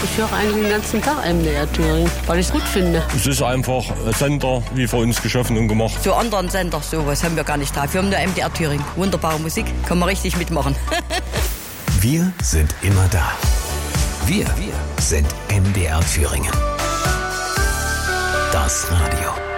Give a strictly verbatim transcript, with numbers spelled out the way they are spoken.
Ich höre eigentlich den ganzen Tag M D R Thüringen, weil ich es gut finde. Es ist einfach ein Sender, wie für uns geschaffen und gemacht. Zu anderen Sender, sowas haben wir gar nicht da. Wir haben nur M D R Thüringen. Wunderbare Musik, kann man richtig mitmachen. Wir sind immer da. Wir, wir sind M D R Thüringen. Das Radio.